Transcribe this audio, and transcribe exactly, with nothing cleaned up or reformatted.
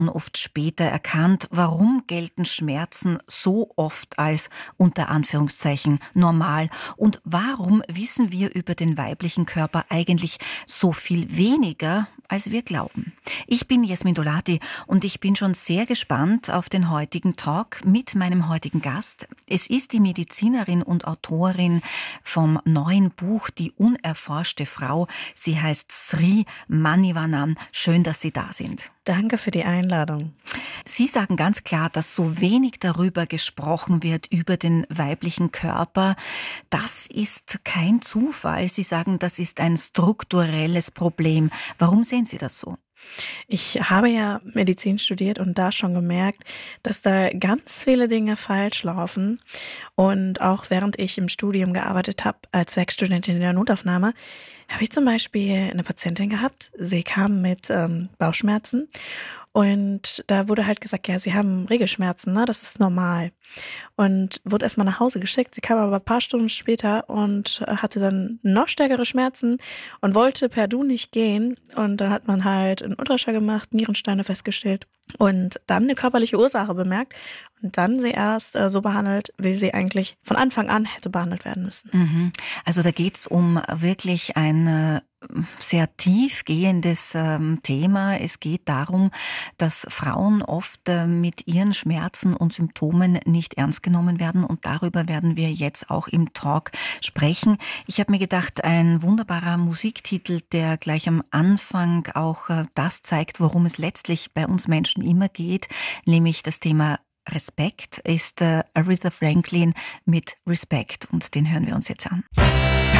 oft später erkannt, warum gelten Schmerzen so oft als unter Anführungszeichen normal und warum wissen wir über den weiblichen Körper eigentlich so viel weniger, als wir glauben. Ich bin Jasmin Dolati und ich bin schon sehr gespannt auf den heutigen Talk mit meinem heutigen Gast. Es ist die Medizinerin und Autorin vom neuen Buch Die unerforschte Frau. Sie heißt Sri Manivannan. Schön, dass Sie da sind. Danke für die Einladung. Sie sagen ganz klar, dass so wenig darüber gesprochen wird, über den weiblichen Körper. Das ist kein Zufall. Sie sagen, das ist ein strukturelles Problem. Warum sehen Sie das so? Ich habe ja Medizin studiert und da schon gemerkt, dass da ganz viele Dinge falsch laufen. Und auch während ich im Studium gearbeitet habe, als Werkstudentin in der Notaufnahme, habe ich zum Beispiel eine Patientin gehabt. Sie kam mit ähm, Bauchschmerzen und da wurde halt gesagt, ja, sie haben Regelschmerzen, ne? Das ist normal. Und wurde erstmal nach Hause geschickt. Sie kam aber ein paar Stunden später und hatte dann noch stärkere Schmerzen und wollte per Du nicht gehen. Und dann hat man halt einen Ultraschall gemacht, Nierensteine festgestellt und dann eine körperliche Ursache bemerkt und dann sie erst äh, so behandelt, wie sie eigentlich von Anfang an hätte behandelt werden müssen. Mhm. Also da geht's um wirklich ein äh, sehr tiefgehendes ähm, Thema. Es geht darum, dass Frauen oft äh, mit ihren Schmerzen und Symptomen nicht ernst genommen werden und darüber werden wir jetzt auch im Talk sprechen. Ich habe mir gedacht, ein wunderbarer Musiktitel, der gleich am Anfang auch äh, das zeigt, worum es letztlich bei uns Menschen immer geht, nämlich das Thema Respekt, ist äh, Aretha Franklin mit Respect und den hören wir uns jetzt an.